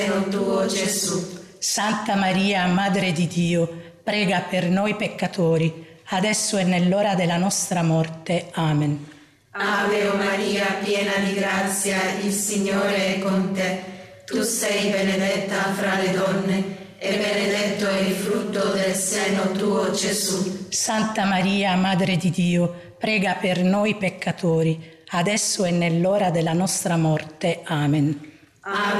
seno tuo, Gesù. Santa Maria, Madre di Dio, prega per noi peccatori, adesso e nell'ora della nostra morte. Amen. Ave Maria, piena di grazia, il Signore è con te. Tu sei benedetta fra le donne e benedetto è il frutto del seno tuo, Gesù. Santa Maria, Madre di Dio, prega per noi peccatori, adesso e nell'ora della nostra morte. Amen. Ave